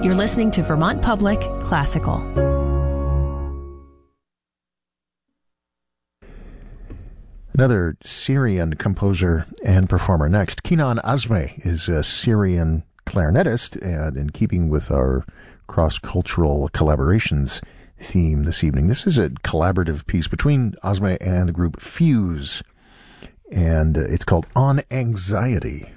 You're listening to Vermont Public Classical. Another Syrian composer and performer next. Kenan Azmeh is a Syrian clarinetist, and in keeping with our cross-cultural collaborations theme this evening, this is a collaborative piece between Azmeh and the group Fuse, and it's called On Anxiety.